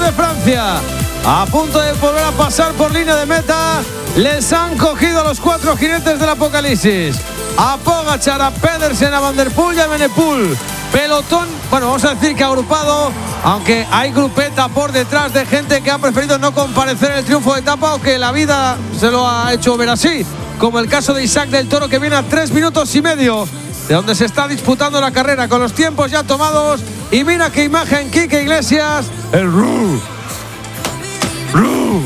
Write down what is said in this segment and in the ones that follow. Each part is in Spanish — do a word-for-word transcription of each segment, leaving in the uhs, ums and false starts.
de Francia. A punto de volver a pasar por línea de meta. Les han cogido a los cuatro jinetes del apocalipsis. A Pogačar, a Pedersen, a Van der Poel y a Evenepoel. Pelotón, bueno, vamos a decir que agrupado, aunque hay grupeta por detrás de gente que ha preferido no comparecer en el triunfo de etapa o que la vida se lo ha hecho ver así, como el caso de Isaac del Toro, que viene a tres minutos y medio de donde se está disputando la carrera, con los tiempos ya tomados. Y mira qué imagen, Quique Iglesias, el Ru, Ru,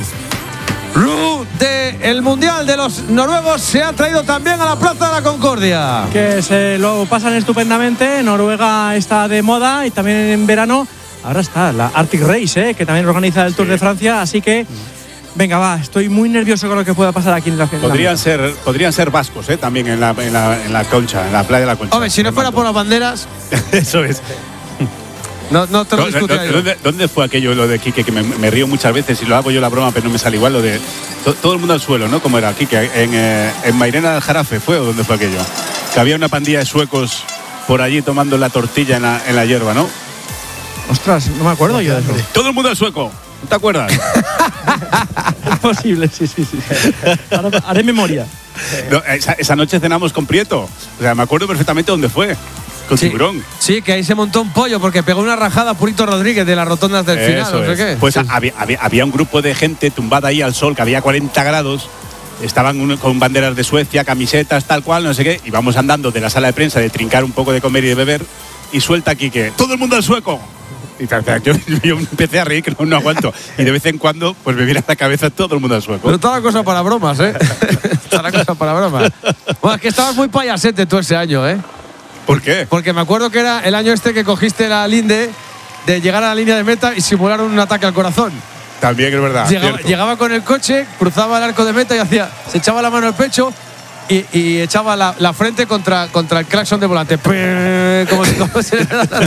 Ru del Mundial de los noruegos se ha traído también a la Plaza de la Concordia. Que se lo pasan estupendamente. Noruega está de moda y también en verano. Ahora está la Arctic Race, ¿eh? Que también organiza el Tour de Francia. Así que, venga, va, estoy muy nervioso con lo que pueda pasar aquí en la final. Podrían ser, podrían ser vascos, ¿eh? También en la, en, la, en la Concha, en la playa de la Concha. Hombre, si no fuera por las banderas. Eso es. No, no te lo discutiría yo. ¿Dónde, ¿Dónde fue aquello, lo de Quique, que me, me río muchas veces y lo hago yo la broma, pero no me sale igual, lo de to, todo el mundo al suelo, ¿no? Como era Quique, en, eh, en Mairena del Jarafe, ¿fue o dónde fue aquello? Que había una pandilla de suecos por allí tomando la tortilla en la, en la hierba, ¿no? Ostras, no me acuerdo yo de eso. Todo el mundo al sueco, ¿no te acuerdas? Es posible, sí, sí, sí. Ahora haré memoria. No, esa, esa noche cenamos con Prieto, o sea, me acuerdo perfectamente dónde fue. Con sí, Tiburón. Sí, que ahí se montó un pollo porque pegó una rajada a Purito Rodríguez de las rotondas del final, Eso no sé es. qué. Pues sí. había, había, había un grupo de gente tumbada ahí al sol, que había cuarenta grados. Estaban un, con banderas de Suecia, camisetas, tal cual, no sé qué. Y vamos andando de la sala de prensa de trincar un poco de comer y de beber. Y suelta aquí que todo el mundo al sueco. Y yo, yo empecé a reír que no, no aguanto. Y de vez en cuando, pues me viene a la cabeza todo el mundo al sueco. Pero toda la cosa para bromas, ¿eh? Toda la cosa para bromas. Bueno, es que estabas muy payasete tú ese año, ¿eh? ¿Por qué? Porque me acuerdo que era el año este que cogiste la linde de llegar a la línea de meta y simular un ataque al corazón. También es verdad. Llegaba, llegaba con el coche, cruzaba el arco de meta y hacía, se echaba la mano al pecho y, y echaba la, la frente contra, contra el claxon de volante. Como si como se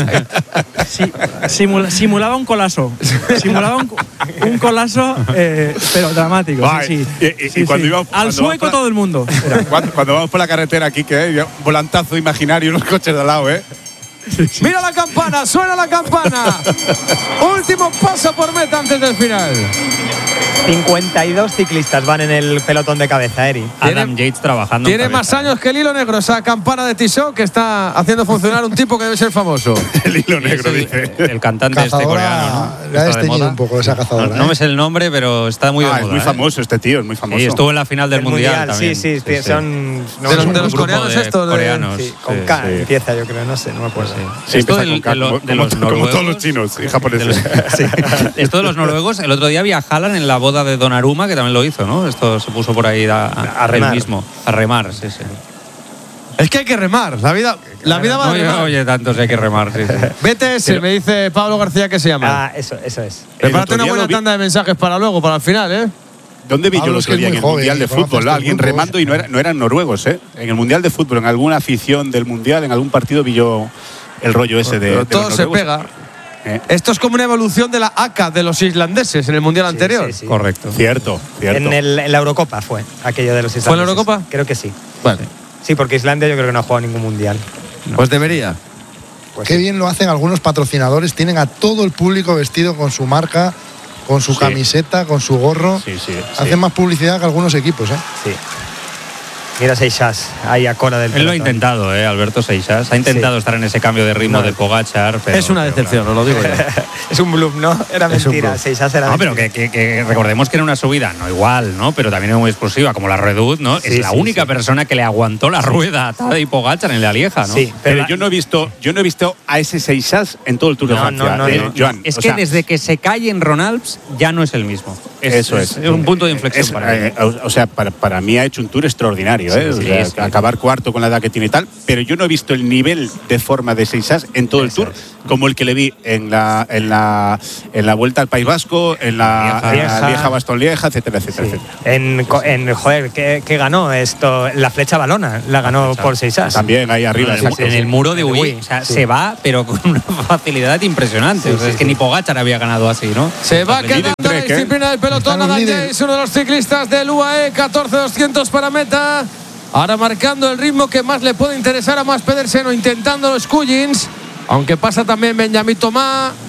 sí, simula, simulaba un colazo. Simulaba un, un colazo, eh, pero dramático. Vale. Sí, sí. Y, y, sí, y cuando sí. íbamos, al cuando sueco la, todo el mundo. Cuando, cuando vamos por la carretera aquí, que hay un volantazo imaginario y unos coches de al lado, ¿eh? Sí, sí. Mira la campana, suena la campana. Último paso por meta antes del final. cincuenta y dos ciclistas van en el pelotón de cabeza, Eri. Adam Yates trabajando. Tiene más años que el hilo negro, esa campana de Tissot que está haciendo funcionar un tipo que debe ser famoso. El hilo negro, el, dice. El, el cantante cazadora, este coreano, ¿no? Le ha desteñido un poco esa cazadora. No, no ¿eh? me sé el nombre, pero está muy ah, de moda. Es muy ¿eh? famoso este tío, es muy famoso. Sí, estuvo en la final del el mundial, mundial también. Sí, sí, sí, son. No, de los, de los grupo coreanos de estos. Coreanos. Sí, con sí, K sí. empieza, yo creo, no sé, no me acuerdo. Sí, sí, Esto empieza del, con K, de, lo, como, de los como, como todos los chinos y japoneses. Sí. Esto de los noruegos, el otro día había Haaland en la boda de Donnarumma, que también lo hizo, ¿no? Esto se puso por ahí a, a, a remar. él mismo. A remar, sí, sí. Es que hay que remar, la vida, la vida va a Oye, remar. oye, tantos hay que remar, sí, sí. B T S, Pero, me dice Pablo García que se llama. Ah, eso, eso es. Prepárate el otro una día buena lo vi- tanda de mensajes para luego, para el final, ¿eh? ¿Dónde vi yo Pablo el es que otro es día? En muy el joven, Mundial de y conoce Fútbol, estos alguien grupos. remando y no, era, no eran noruegos, ¿eh? En el Mundial de Fútbol, en alguna afición del Mundial, en algún partido vi yo el rollo ese de, Pero de todo los se noruegos. pega. Eh, Esto es como una evolución de la A C A de los islandeses en el mundial anterior. Sí, sí, sí. Correcto. Cierto, cierto. En, el, en la Eurocopa fue aquello de los islandeses. ¿Fue en la Eurocopa? Creo que sí. Bueno, Sí, porque Islandia yo creo que no ha jugado ningún mundial. pues debería. Pues Qué sí. bien lo hacen algunos patrocinadores. Tienen a todo el público vestido con su marca, con su Sí. camiseta, con su gorro. Sí, sí, Hacen sí. más publicidad que algunos equipos, ¿eh? Sí. Mira Seixas, ahí a cola del Él lo ha pelotón. intentado, ¿eh? Alberto Seixas. Ha intentado Sí. estar en ese cambio de ritmo No. de Pogačar. Pero, Es una pero decepción, claro. os lo digo yo. Es un bluff, ¿no? Era Es un mentira. bluff. Seixas era No, pero mentira. que, que- que recordemos que era una subida, no igual, ¿no? Pero también muy explosiva, como la Redut, ¿no? Sí, es la sí, única sí. persona que le aguantó la rueda a Tadej Pogačar en la Lieja, ¿no? Sí, Pero la- yo no he visto, yo no he visto a ese Seixas en todo el Tour de No, Francia. no, no, eh, no. Joan, Es o que sea, desde que se cae en Ronalps ya no es el mismo. Eso es. Es un punto de inflexión Es, para él. eh, o o sea, para, para mí ha hecho un tour extraordinario, ¿eh? Sí, O sea, sí. acabar cuarto con la edad que tiene y tal, pero yo no he visto el nivel de forma de Seixas en todo el Eso tour como el que le vi en la en la en la Vuelta al País Vasco, en la Lieja. en la Lieja. Lieja Bastogne Lieja, etcétera, etcétera, Sí. etcétera. En, co- en joder, ¿qué, qué ganó esto? La flecha balona la ganó flecha. por Seixas. También ahí arriba. en, el, exacto. en el muro de En el Uy, Uy, o sea, sí. se va, pero con una facilidad impresionante. Sí, O sea, sí, es que sí. ni Pogačar había ganado así, ¿no? Se va quedando en la Trek, ¿eh? disciplina del pelotón. Están los Adam líderes. Yates, uno de los ciclistas del U A E, catorce doscientos para meta. Ahora marcando el ritmo que más le puede interesar a Mads Pedersen o intentando los Scullins. Aunque pasa también Benjamin Thomas.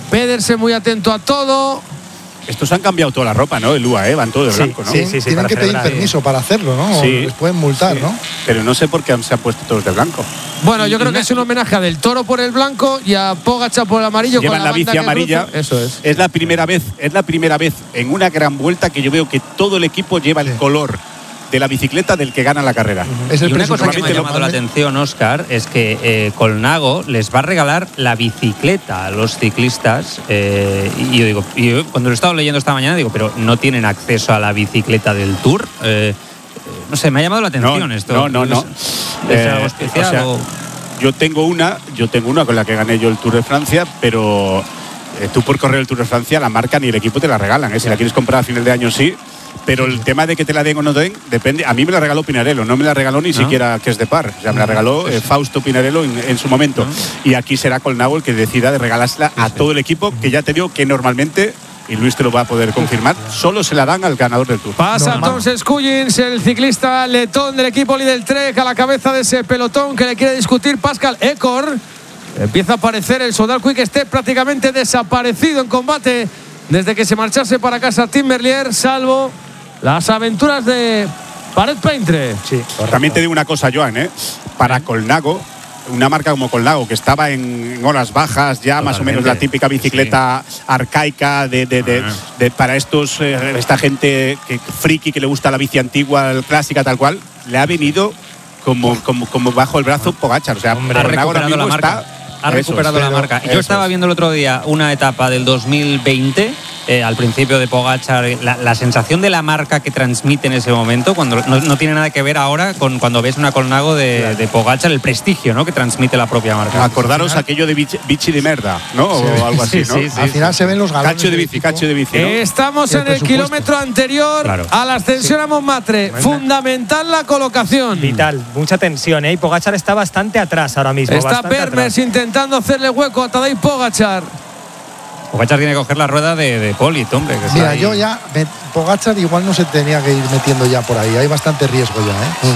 Pedersen muy atento a todo. Estos han cambiado toda la ropa, ¿no? El U A E, van todo de Sí, blanco, ¿no? sí, sí, sí, Tienen para que pedir celebrar, permiso para hacerlo, ¿no? O Sí. les pueden multar, Sí. ¿no? Pero no sé por qué se han puesto todos de blanco. Bueno, yo creo que es un homenaje a Del Toro por el blanco y a Pogačar por el amarillo. Llevan con la banda bici que amarilla. cruza. Eso es. Es la primera vez, es la primera vez en una gran vuelta que yo veo que todo el equipo lleva el color de la bicicleta del que gana la carrera. Es el Y una cosa que me ha presupuesto. llamado la atención, Óscar, es que eh, Colnago les va a regalar la bicicleta a los ciclistas. Eh, y yo digo, y yo cuando lo he estado leyendo esta mañana, digo, pero no tienen acceso a la bicicleta del Tour. Eh, no sé, me ha llamado la atención No, esto. no, no, no. ¿Es Eh, algo o especial? sea, o- Yo tengo una, yo tengo una con la que gané yo el Tour de Francia, pero eh, tú por correr el Tour de Francia, la marca ni el equipo te la regalan. ¿eh? Si la quieres comprar a final de año, sí. Pero el tema de que te la den o no te den, depende. A mí me la regaló Pinarello, no me la regaló ni siquiera que es de par. O sea, me la regaló eh, Fausto Pinarello en, en su momento. Y aquí será Colnago el que decida de regalársela a todo el equipo, que ya te digo que normalmente, y Luis te lo va a poder confirmar, solo se la dan al ganador del Tour. Pasa Normal. entonces Cullins, el ciclista letón del equipo Lidl Trek, a la cabeza de ese pelotón que le quiere discutir Pascal Ecor. Empieza a aparecer el Soudal Quick Step, prácticamente desaparecido en combate desde que se marchase para casa Tim Merlier, salvo las aventuras de Paret Peintre. Sí, También te digo una cosa, Joan, ¿eh? Para Colnago, una marca como Colnago, que estaba en, en horas bajas, ya más o menos la típica bicicleta arcaica de, de- de- Ah. de- para estos eh, esta gente que, friki que le gusta la bici antigua, clásica, tal cual, le ha venido como, como, como bajo el brazo Pogačar. O sea, ha Colnago ahora recuperado la mismo marca. está. Ha recuperado Eso es, la pero- marca. Yo eso estaba es. viendo el otro día una etapa del dos mil veinte, eh, al principio de Pogačar, la, la sensación de la marca que transmite en ese momento, cuando no, no tiene nada que ver ahora con cuando ves una Colnago de, de Pogačar, el prestigio, ¿no?, que transmite la propia marca. Acordaros aquello de bichi, bichi de merda, ¿no? O algo así, Sí, ¿no? sí, sí. Al final se ven los galones. Cacho de del bici, equipo. cacho de bici, ¿no? Estamos El en el presupuesto. kilómetro anterior Claro. a la ascensión a Montmartre. Fundamental la colocación. vital, mucha tensión, ¿eh? Y Pogačar está bastante atrás ahora mismo. Está bastante Permes atrás. intentando hacerle hueco a Tadej Pogačar. Pogačar tiene que coger la rueda de, de Polit, hombre. Que está Mira, ahí. yo ya, me- Pogačar igual no se tenía que ir metiendo ya por ahí. Hay bastante riesgo ya, ¿eh?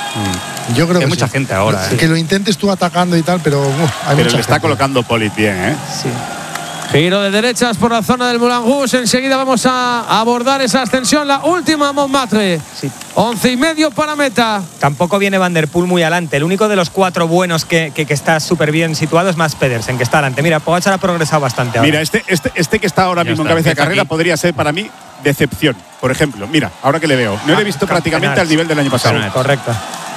Sí. Yo creo Hay que mucha sí. gente ahora, Que ¿eh? lo intentes tú atacando y tal, pero uf, hay Pero mucha le está gente. colocando Polit bien, ¿eh? Sí. Giro de derechas por la zona del Moulin Rouge. Enseguida vamos a abordar esa ascensión, la última a Montmartre. Sí. Once y medio para meta. Tampoco viene Van der Poel muy adelante. El único de los cuatro buenos que, que, que está súper bien situado es Mats Pedersen, que está adelante. Mira, Pogačar ha progresado bastante ahora. Mira, este, este, este que está ahora Ya mismo está, en cabeza de empieza carrera aquí. podría ser para mí decepción. Por ejemplo, mira, ahora que le veo, no le he visto Ah, prácticamente Campenaerts. al nivel del año pasado. Campenaerts. Correcto.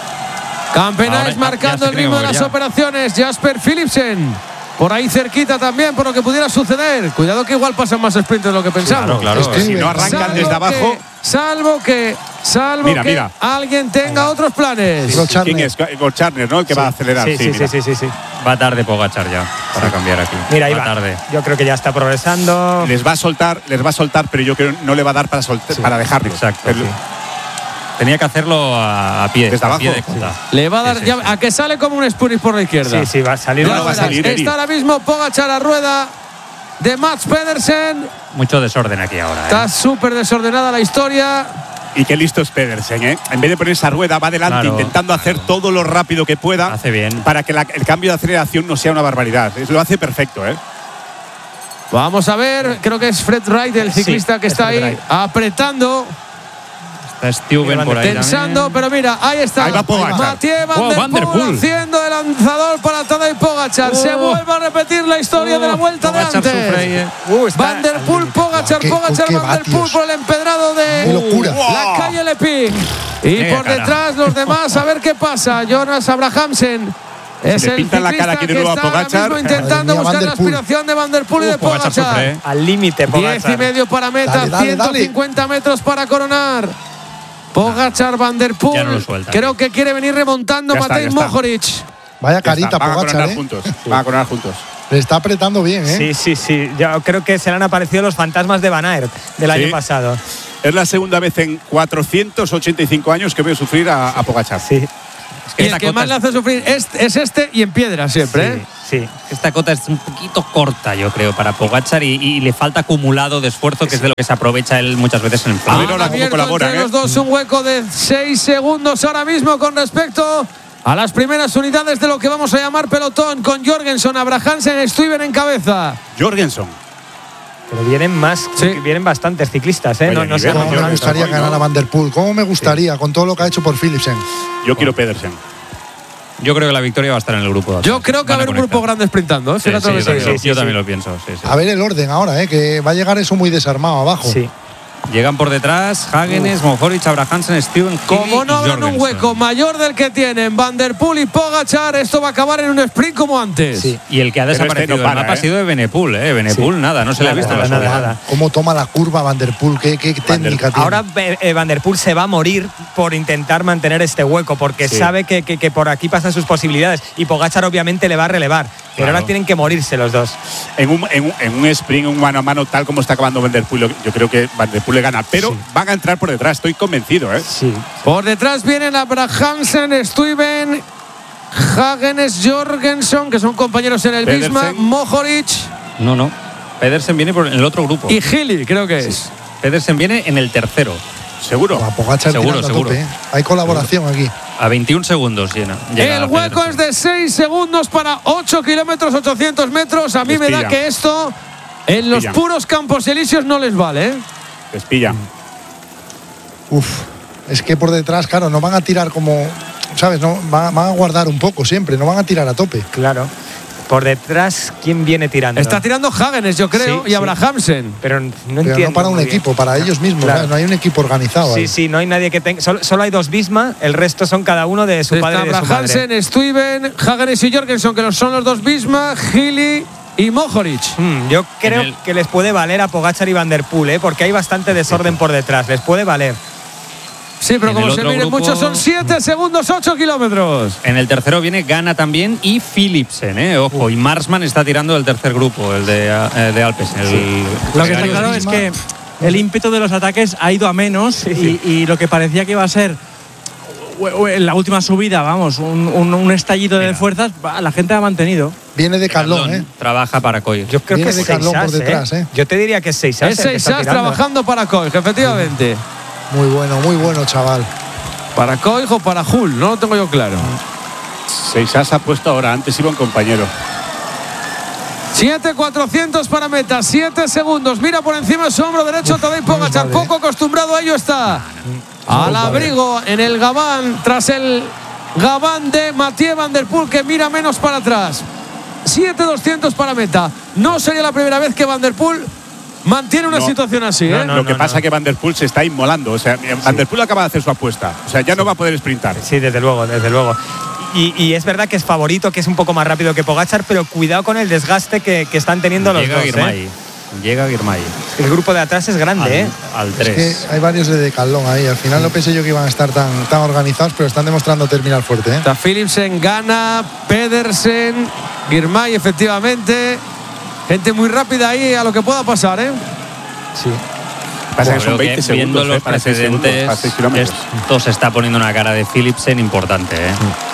Campenaerts Ahora ya- marcando ya se el tiene ritmo que de las mover ya. operaciones. Jasper Philipsen. Por ahí cerquita también, por lo que pudiera suceder. Cuidado que igual pasan más sprints de lo que pensamos. Claro, claro. Escribe. Si no arrancan desde abajo. Que, salvo que, salvo Mira, que mira. alguien tenga otros planes. Gol Charner. ¿Quién es? Gocharner, ¿no? El que va a acelerar. Sí, sí, mira. sí, sí, sí, sí. Va tarde Pogačar ya para cambiar aquí. Mira, ahí va va. tarde. Yo creo que ya está progresando. Les va a soltar, les va a soltar, pero yo creo que no le va a dar para soltar, para dejarlo. Exacto. El- sí. Tenía que hacerlo a, a pie, Desde a abajo. pie de cota. Le va a dar Sí, sí, ya- sí. a que sale como un Spurris por la izquierda. Sí, sí, va a salir. No, Ya no va a verás. salir, Eri. Está ahora mismo Pogačar a rueda de Mats Pedersen. Mucho desorden aquí ahora. ¿eh? Está súper desordenada la historia. Y qué listo es Pedersen, ¿eh? En vez de poner esa rueda, va adelante Claro, intentando hacer todo lo rápido que pueda. Hace bien. Para que la- el cambio de aceleración no sea una barbaridad. Es- Lo hace perfecto, ¿eh? Vamos a ver, creo que es Fred Wright, el Sí, ciclista que es está Fred ahí Wright. apretando, Está Steuben por ahí tensando, también. pero mira, ahí está. Ahí va Pogačar. Mathieu Van, Oh, der Van der Poel Poel. haciendo el lanzador para Tadej Pogačar. Se Oh. vuelve a repetir la historia de la vuelta de Pogačar antes. sufre ahí, ¿eh? Uh, está Van der al Poel, límite. Pogačar, Qué- Pogačar, qué Van der Poel vatios. por el empedrado ¡Qué de locura! la calle Lepin. Y Venga, por cara. detrás los demás, a ver qué pasa. Jonas Abrahamsen. Es le el pintan la ciclista cara aquí de que nuevo a está ahora Pogačar. mismo intentando Madre mía, buscar Van la der Poel. aspiración de Van der Poel y de Uh, Pogačar Pogačar. sufre, ¿eh? Al límite, Diez Pogačar. y medio para meta, Dale, dale, ciento cincuenta metros para coronar. Pogačar, Van der Poel. Ya no lo suelta. Creo que quiere venir remontando Ya está, Matej ya está. Mohoric. Vaya Ya está, carita, van a Pogačar, coronar ¿eh? juntos. Van a coronar juntos. Le está apretando bien, ¿eh? Sí, sí, sí. Yo creo que se le han aparecido los fantasmas de Van Aert del Sí. año pasado. Es la segunda vez en cuatrocientos ochenta y cinco años que veo sufrir a, a Pogačar. Sí, Y el esta que cota más le es- hace sufrir es, es este y en piedra siempre. ¿eh? sí, sí. Esta cota es un poquito corta, yo creo, para Pogačar y, y le falta acumulado de esfuerzo, que es de lo que se aprovecha él muchas veces en el A flanco. ver ahora Han cómo abierto colaboran, entre ¿eh? los dos un hueco de seis segundos ahora mismo con respecto a las primeras unidades de lo que vamos a llamar pelotón, con Jorgensen, Abrahamsen, Stuyven en cabeza. Jorgensen. Pero vienen más, Sí. vienen bastantes ciclistas, ¿eh? Vaya No, no sé nivel, ¿Cómo yo me creo gustaría que ganar no. a Van Der Poel? ¿Cómo me gustaría con todo lo que ha hecho por Philipsen? Yo quiero Pedersen. Yo creo que la victoria va a estar en el grupo de atrás. Yo creo que va a Van haber un conectar. grupo grande sprintando. ¿eh? Sí, Fíjate sí, lo que yo te también, digo. lo- sí, yo sí. también lo pienso. Sí, sí. A ver el orden ahora, ¿eh? Que va a llegar eso muy desarmado abajo. Sí. Llegan por detrás Hagenes, Mohoric, Abrahamsen, Steven, Como Healy no y abran un Jorgensen. hueco mayor del que tienen Van Der Poel y Pogačar, esto va a acabar en un sprint como antes. Sí. Y el que ha Pero este desaparecido no del para, mapa ¿eh? ha sido de Benepool, ¿eh? Benepool, nada, no se le ha Nada, visto en la nada, subida. nada. ¿Cómo toma la curva Van Der Poel? ¿Qué, qué técnica tiene? Ahora eh, Van Der Poel se va a morir por intentar mantener este hueco, porque Sí. sabe que, que- que por aquí pasan sus posibilidades y Pogačar obviamente le va a relevar, pero Claro. ahora tienen que morirse los dos. En un, en, un, en un sprint, un mano a mano, tal como está acabando Van Der Poel, yo creo que Van Der Poel le gana. Pero Sí. van a entrar por detrás, estoy convencido, ¿eh? Sí. Por detrás vienen Abrahamsen, Stuyven, Hagenes, Jorgensen, que son compañeros en el Pedersen. Bisma, Mohoric No, no. Pedersen viene por el otro grupo. y Healy, creo que es. Pedersen viene en el tercero. Seguro. A Pogačar Seguro, tirando a seguro. tope, ¿eh? Hay colaboración aquí. A veintiún segundos llena. llega El hueco Pedersen. es de seis segundos para ocho kilómetros, ochocientos metros. A mí Les me da pilla. que esto en los pillan. puros campos elíseos no les vale, ¿eh? Les pilla. Uf, es que por detrás, claro, no van a tirar como, ¿sabes? No, van, van a guardar un poco siempre, no van a tirar a tope. Claro. Por detrás, ¿quién viene tirando? Está tirando Hagenes, yo creo, Sí, y sí. Abrahamsen. Pero no Pero entiendo. no para un muy bien. equipo, para ellos mismos. Claro. ¿sabes? No hay un equipo organizado Sí, ahí. sí, no hay nadie que tenga. Solo, solo hay dos Bisma, el resto son cada uno de su padre Está y de su madre. Abrahamsen, Stuyven, Hagenes y Jorgensen, que son los dos Bisma, Healy y Mohoric. Hmm, yo creo el- que les puede valer a Pogačar y Van Der Poel, ¿eh? Porque hay bastante desorden por detrás. Les puede valer. Sí, pero En como el se otro miren grupo- muchos, son siete segundos, ocho kilómetros. En el tercero viene Gana también y Philipsen, ¿eh? Ojo, y Marsman está tirando del tercer grupo, el de, eh, de Alpes. El, Lo que está gregario. claro es que el ímpetu de los ataques ha ido a menos y, y lo que parecía que iba a ser u- u- en la última subida, vamos, un, un- un estallido de Mira. fuerzas, va, la gente ha mantenido. Viene de Carlón, Carlón ¿eh? trabaja para Coy. Yo creo Viene que de es Carlón por seis as, detrás, ¿eh? Yo te diría que es seis as. Es seis as trabajando para Koich, efectivamente. Muy bueno, muy bueno, chaval. Para Koich o para Hull, no lo tengo yo claro. Seis as ha puesto ahora, antes iba un compañero. siete cuatrocientos para meta, siete segundos. Mira por encima de su hombro derecho Tadej Pogačar. vale, Poco acostumbrado a ello está. Al abrigo en el Gabán, tras el Gabán de Mathieu Van Der Poel, que mira menos para atrás. siete doscientos para meta. No sería la primera vez que Van Der Poel mantiene una No. situación así, No, ¿eh? no. Lo que pasa es que Van Der Poel se está inmolando. O sea, Van Der Poel acaba de hacer su apuesta. O sea, ya no va a poder sprintar. Sí, desde luego, desde luego. Y, y es verdad que es favorito, que es un poco más rápido que Pogačar, pero cuidado con el desgaste que, que están teniendo los Llega dos. Girmay. ¿eh? Llega Girmay. El grupo de atrás es grande, Al, ¿eh? al Es tres. que hay varios de Decathlon ahí. Al final no pensé yo que iban a estar tan, tan organizados, pero están demostrando terminar fuerte, ¿eh? Está Philipsen, Gana, Pedersen, Girmay, efectivamente. Gente muy rápida ahí a lo que pueda pasar, ¿eh? Sí. Pasa que Creo son que veinte viendo segundos los eh, para seis segundos, precedentes, para seis kilómetros. esto se está poniendo una cara de Philipsen importante, ¿eh?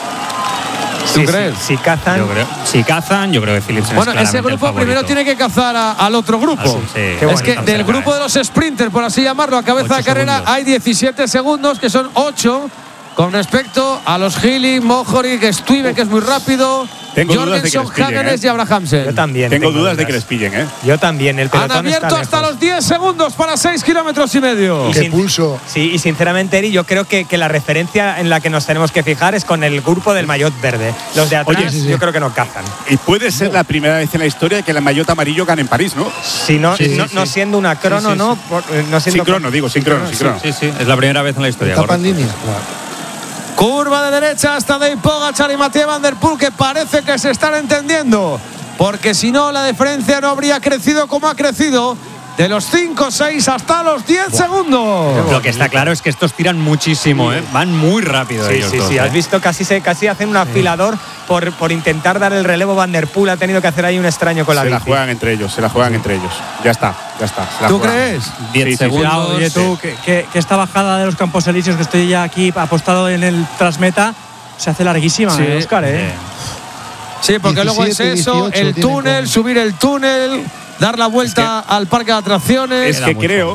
¿Tú Sí, crees? Si, si cazan. Yo creo, si cazan, yo creo que Philipsen Bueno, es ese claramente el grupo primero favorito. tiene que cazar a- al otro grupo. Ah, sí, sí. Qué Es bonito, que del cerca, grupo eh. de los sprinters, por así llamarlo, a cabeza Ocho de carrera segundos. hay diecisiete segundos, que son ocho con respecto a los Healy, Mohoric, Stuyven, que es muy rápido, Tengo dudas de que Jorgensen, les pillen, Hagenes ¿eh? y Abrahamsen. Yo también. Tengo dudas de que les pillen, ¿eh? Yo también. El Han pelotón abierto está hasta lejos. los diez segundos para seis kilómetros y medio. Y ¡Qué sin- pulso! Sí, y sinceramente, Eri, yo creo que, que la referencia en la que nos tenemos que fijar es con el grupo del maillot verde. Los de atrás, Oye, sí, sí. yo creo que no cazan. Y puede ser la primera vez en la historia que el maillot amarillo gane en París, ¿no? Si no, Sí, no, sí. no siendo una crono, Sí, sí, ¿no? Por- eh, no siendo Sin crono, digo, sin crono, sin crono. Sí, sí, es la primera vez en la historia. Etapa en correcto. línea. Curva de derecha hasta Tadej Pogačar y Mathieu Van Der Poel, que parece que se están entendiendo, porque si no la diferencia no habría crecido como ha crecido, de los cinco seis hasta los diez segundos. Lo que está claro es que estos tiran muchísimo, ¿eh? Van muy rápido Sí, ellos sí, dos, sí. ¿eh? Has visto, casi, se, casi hacen un afilador por, por intentar dar el relevo. Van Der Poel ha tenido que hacer ahí un extraño con la Se la bici. juegan entre ellos, se la juegan entre ellos. Ya está, ya está. se la ¿Tú juegan. crees? diez Sí, sí, sí. segundos. Cuidado, oye, tú, que, que- que esta bajada de los Campos Elíseos, que estoy ya aquí apostado en el Transmeta, se hace larguísima, Sí. ¿eh, Óscar, ¿eh? Eh, Sí, porque luego es diecisiete, eso, dieciocho el tienen túnel, con- subir el túnel, dar la vuelta al parque de atracciones. Es Queda que mucho. creo